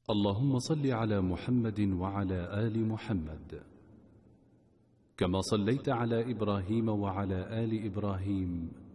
اللهم صل على محمد وعلى آل محمد كما صليت على إبراهيم وعلى آل إبراهيم